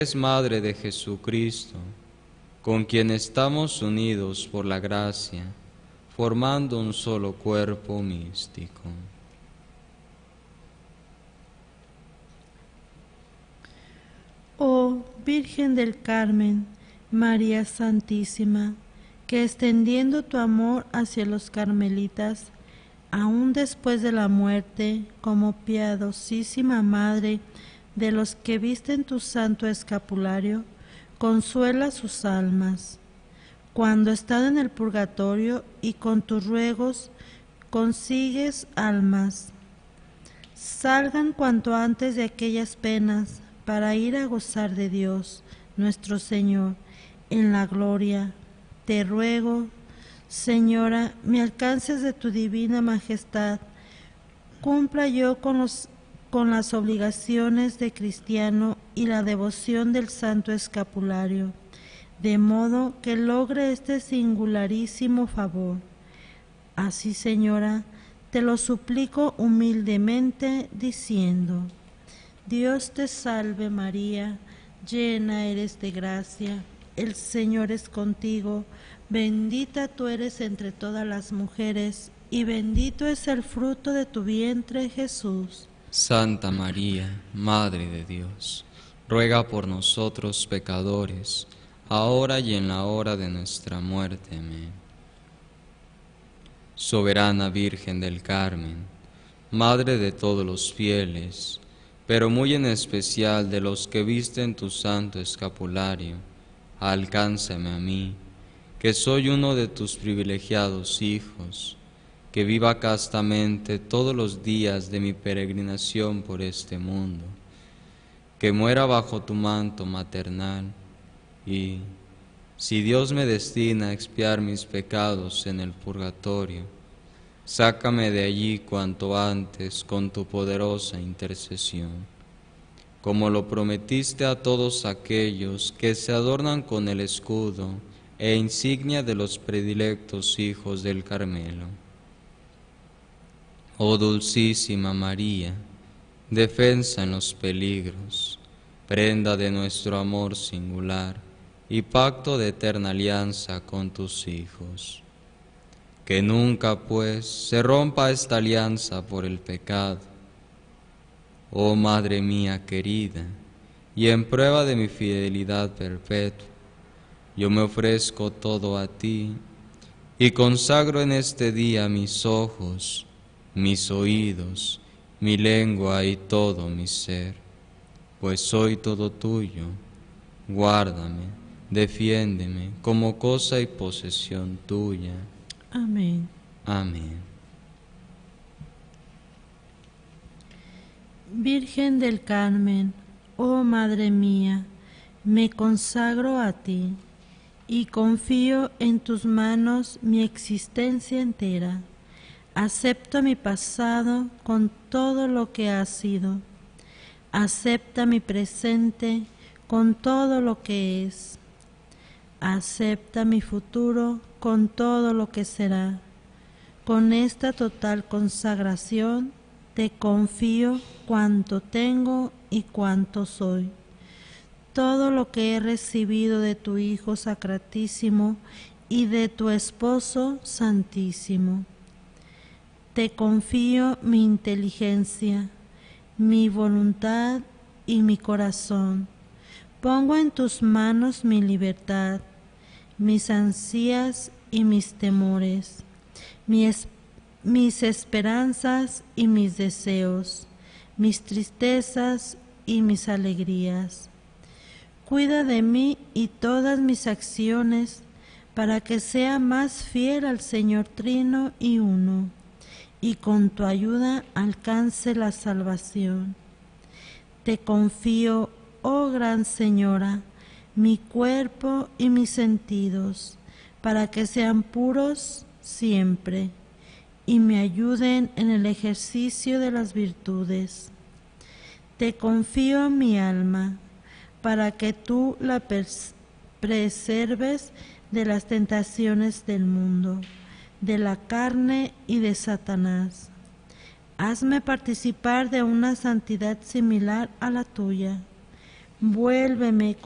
Es Madre de Jesucristo, con quien estamos unidos por la gracia, formando un solo cuerpo místico. Oh Virgen del Carmen, María Santísima, que extendiendo tu amor hacia los carmelitas, aún después de la muerte, como piadosísima Madre de los que visten tu santo escapulario, consuela sus almas. Cuando están en el purgatorio y con tus ruegos consigues almas, salgan cuanto antes de aquellas penas para ir a gozar de Dios, nuestro Señor, en la gloria. Te ruego, Señora, me alcances de tu divina majestad, cumpla yo con las obligaciones de cristiano y la devoción del santo escapulario, de modo que logre este singularísimo favor. Así, Señora, te lo suplico humildemente, diciendo: Dios te salve María, llena eres de gracia, el Señor es contigo, bendita tú eres entre todas las mujeres, y bendito es el fruto de tu vientre, Jesús. Santa María, Madre de Dios, ruega por nosotros pecadores, ahora y en la hora de nuestra muerte. Amén. Soberana Virgen del Carmen, Madre de todos los fieles, pero muy en especial de los que visten tu santo escapulario, alcánzame a mí, que soy uno de tus privilegiados hijos, que viva castamente todos los días de mi peregrinación por este mundo, que muera bajo tu manto maternal y, si Dios me destina a expiar mis pecados en el purgatorio, sácame de allí cuanto antes con tu poderosa intercesión, como lo prometiste a todos aquellos que se adornan con el escudo e insignia de los predilectos hijos del Carmelo. Oh dulcísima María, defensa en los peligros, prenda de nuestro amor singular y pacto de eterna alianza con tus hijos. Que nunca, pues, se rompa esta alianza por el pecado. Oh Madre mía querida, y en prueba de mi fidelidad perpetua, yo me ofrezco todo a ti y consagro en este día mis ojos, mis oídos, mi lengua y todo mi ser, pues soy todo tuyo. Guárdame, defiéndeme como cosa y posesión tuya. Amén. Amén. Virgen del Carmen, oh Madre mía, me consagro a ti y confío en tus manos mi existencia entera. Acepta mi pasado con todo lo que ha sido. Acepta mi presente con todo lo que es. Acepta mi futuro con todo lo que será. Con esta total consagración te confío cuanto tengo y cuanto soy. Todo lo que he recibido de tu Hijo Sacratísimo y de tu Esposo Santísimo. Te confío mi inteligencia, mi voluntad y mi corazón. Pongo en tus manos mi libertad, mis ansias y mis temores, mis esperanzas y mis deseos, mis tristezas y mis alegrías. Cuida de mí y todas mis acciones para que sea más fiel al Señor Trino y Uno, y con tu ayuda alcance la salvación. Te confío, oh Gran Señora, mi cuerpo y mis sentidos, para que sean puros siempre y me ayuden en el ejercicio de las virtudes. Te confío mi alma, para que tú la preserves de las tentaciones del mundo, de la carne y de Satanás. Hazme participar de una santidad similar a la tuya, Vuélveme